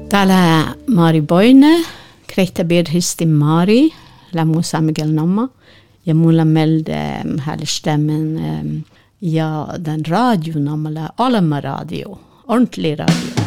Täällä Mari Boine, Kreittabirhisti Mari, Lamusa Miguel Namma, ja mulla melde härstämmen ja den radio namala Alma radio, ordentlig radio.